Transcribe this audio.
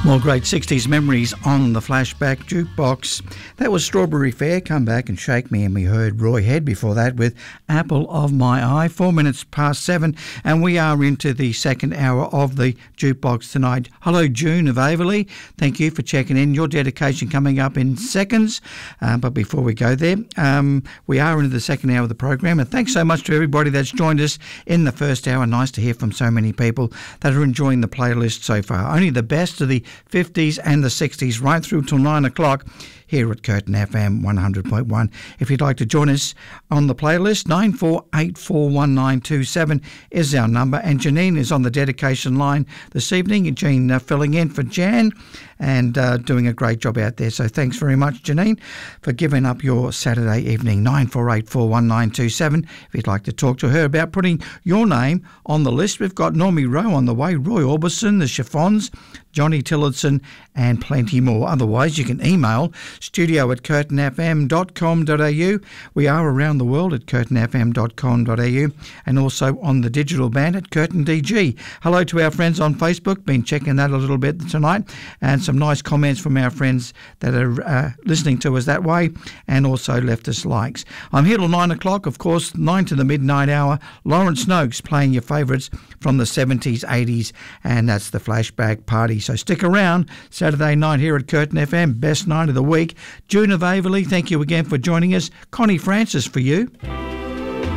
More great 60s memories on the Flashback Jukebox. That was Strawberry Fair, Come Back and Shake Me, and we heard Roy Head before that with Apple of My Eye. 4 minutes past 7, and we are into the second hour of the Jukebox tonight. Hello, June of Averley. Thank you for checking in. Your dedication coming up in seconds. But before we go there, we are into the second hour of the program, and thanks so much to everybody that's joined us in the first hour. Nice to hear from so many people that are enjoying the playlist so far. Only the best of the 50s and the 60s right through till 9 o'clock here at Curtin FM 100.1. If you'd like to join us on the playlist, 94841927 is our number, and Janine is on the dedication line this evening. Jean filling in for Jan and doing a great job out there. So thanks very much, Janine, for giving up your Saturday evening. 94841927 if you'd like to talk to her about putting your name on the list. We've got Normie Rowe on the way, Roy Orbison, the Chiffons, Johnny Tillotson and plenty more. Otherwise, you can email studio@curtinfm.com.au. We are around the world at curtinfm.com.au and also on the digital band at Curtin DG. Hello to our friends on Facebook. Been checking that a little bit tonight, and some nice comments from our friends that are listening to us that way and also left us likes. I'm here till 9 o'clock, of course, 9 to the midnight hour. Lawrence Noakes playing your favourites from the 70s, 80s, and that's the Flashback Party. So stick around. Saturday night here at Curtin FM, best night of the week. June of Averley, thank you again for joining us. Connie Francis for you.